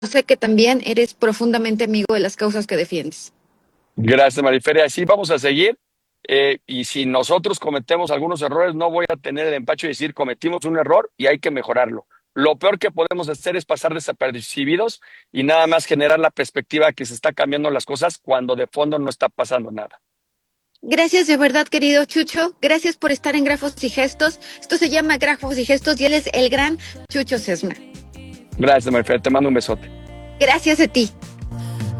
sé que también eres profundamente amigo de las causas que defiendes. Gracias, Mariferia. Así vamos a seguir. Y si nosotros cometemos algunos errores, no voy a tener el empacho de decir cometimos un error y hay que mejorarlo. Lo peor que podemos hacer es pasar desapercibidos y nada más generar la perspectiva que se está cambiando las cosas cuando de fondo no está pasando nada. Gracias de verdad, querido Chucho. Gracias por estar en Grafos y Gestos. Esto se llama Grafos y Gestos y él es el gran Chucho Sesma. Gracias, Mariferia. Te mando un besote. Gracias a ti.